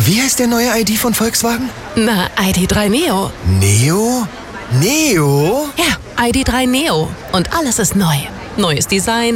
Wie heißt der neue ID von Volkswagen? Na, ID.3 Neo. Neo? Neo? Ja, ID.3 Neo. Und alles ist neu. Neues Design,